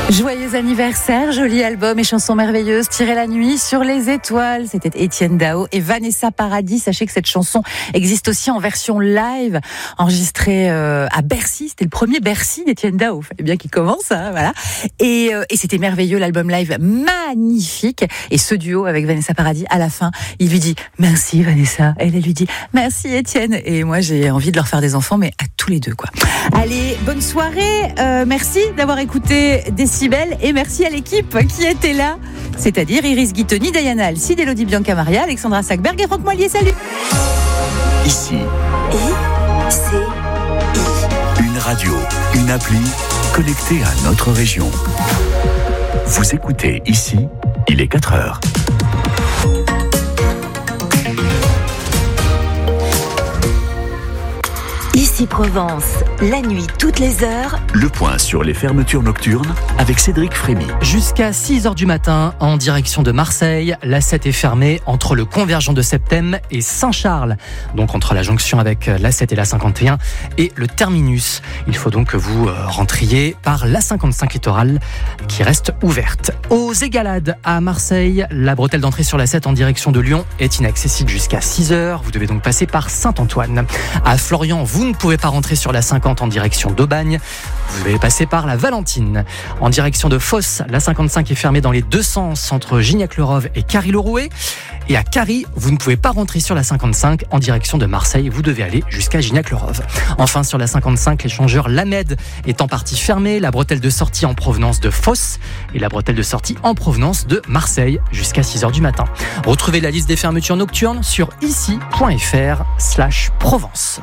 Joyeux anniversaire, joli album et chansons merveilleuses, Tirer la nuit sur les étoiles. C'était Étienne Dao et Vanessa Paradis. Sachez que cette chanson existe aussi en version live, enregistrée à Bercy. C'était le premier Bercy d'Étienne Dao. Fallait bien qu'il commence, hein, voilà. Et c'était merveilleux, l'album live, magnifique. Et ce duo avec Vanessa Paradis, à la fin, il lui dit merci Vanessa. Elle lui dit merci Étienne. Et moi, j'ai envie de leur faire des enfants, mais à tous les deux, quoi. Allez, bonne soirée. Merci d'avoir écouté Décibel et merci à l'équipe qui était là, c'est-à-dire Iris Guitoni, Diana Alcide, Elodie Bianca-Maria, Alexandra Sackberg et Franck Moilier. Salut. Ici. Une radio, une appli connectée à notre région. Vous écoutez Ici, il est 4h. Ici Provence, la nuit toutes les heures. Le point sur les fermetures nocturnes avec Cédric Frémy. Jusqu'à 6h du matin, en direction de Marseille, l'A7 est fermée entre le convergent de Septem et Saint-Charles, donc entre la jonction avec l'A7 et l'A51 et le terminus. Il faut donc que vous rentriez par l'A55 littorale qui reste ouverte. Aux Égalades à Marseille, la bretelle d'entrée sur l'A7 en direction de Lyon est inaccessible jusqu'à 6h. Vous devez donc passer par Saint-Antoine. À Florian, vous ne pouvez pas rentrer sur la 50 en direction d'Aubagne. Vous devez passer par la Valentine. En direction de Fosse, la 55 est fermée dans les deux sens entre Gignac-le-Rove et Carry-le-Rouet. Et à Carry, vous ne pouvez pas rentrer sur la 55 en direction de Marseille. Vous devez aller jusqu'à Gignac-le-Rove. Enfin, sur la 55, l'échangeur Lamed est en partie fermé. La bretelle de sortie en provenance de Fosse et la bretelle de sortie en provenance de Marseille jusqu'à 6h du matin. Retrouvez la liste des fermetures nocturnes sur ici.fr/Provence.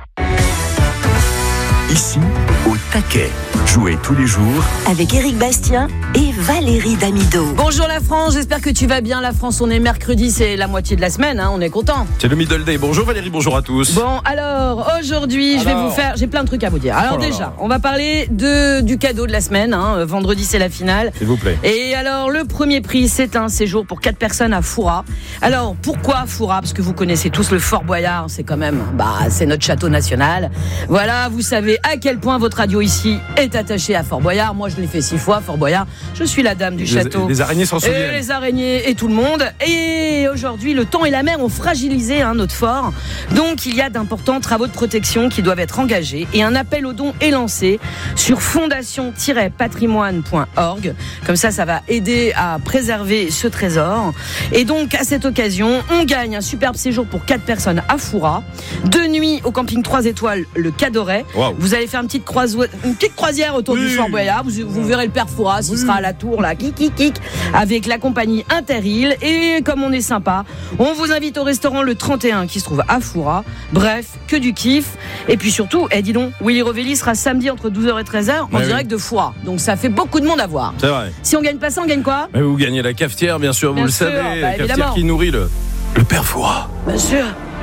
Ici, au taquet. Jouez tous les jours Avec Éric Bastien et Valérie Damido. Bonjour la France, j'espère que tu vas bien. La France, on est mercredi, c'est la moitié de la semaine, hein, on est content. C'est le middle day. Bonjour Valérie, bonjour à tous. Bon, alors, aujourd'hui, je vais vous faire... J'ai plein de trucs à vous dire. Alors déjà, on va parler du cadeau de la semaine. Hein. Vendredi, c'est la finale. S'il vous plaît. Et alors, le premier prix, c'est un séjour pour 4 personnes à Fouras. Alors, pourquoi Fouras ? Parce que vous connaissez tous le Fort Boyard. C'est quand même... c'est notre château national. Voilà, vous savez à quel point votre radio ici est attachée à Fort Boyard. Moi, je l'ai fait 6 fois, Fort Boyard. Je suis la dame du château. Les araignées s'en souviennent. Les araignées et tout le monde. Et aujourd'hui, le temps et la mer ont fragilisé notre fort. Donc, il y a d'importants travaux de protection qui doivent être engagés. Et un appel aux dons est lancé sur fondation-patrimoine.org. Comme ça va aider à préserver ce trésor. Et donc, à cette occasion, on gagne un superbe séjour pour 4 personnes à Fouras. 2 nuits au camping 3 étoiles, le Cadoret. Wow. Vous allez faire une petite croisière autour du Fort Boyard. Vous verrez le père Fouras, il sera à la tour, là, kik, avec la compagnie Interil. Et comme on est sympa, on vous invite au restaurant Le 31 qui se trouve à Fouras. Bref, que du kiff. Et puis surtout, dis donc, Willy Rovelli sera samedi entre 12h et 13h en direct de Fouras. Donc ça fait beaucoup de monde à voir. C'est vrai. Si on gagne pas ça, on gagne quoi ? Mais vous gagnez la cafetière, bien sûr, vous le savez. La cafetière qui nourrit le père Fouras. Bien sûr.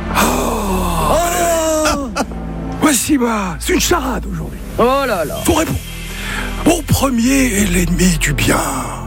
Voici c'est une charade aujourd'hui. Oh là là. Faut répondre. Mon premier est l'ennemi du bien.